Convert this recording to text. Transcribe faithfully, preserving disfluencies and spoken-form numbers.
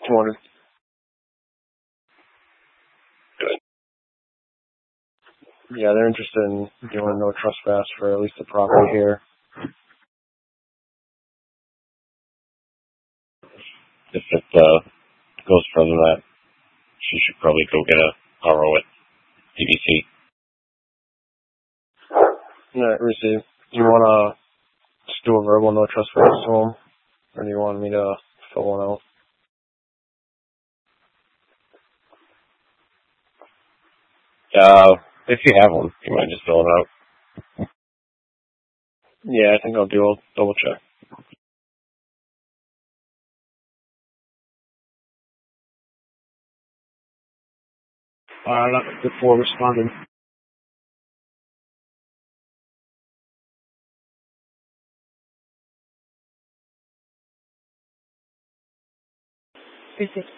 Morning. Good. Yeah, they're interested in doing no trespass for at least the property here. If it uh, goes further than that, she should probably go get a R O at D V C. Alright, receive. Do you want to just do a verbal no trespass to them? Or do you want me to fill one out? Uh, if you have one, you might just fill it out. Yeah, I think I'll do. I'll double check. Uh, not before responding. Receive.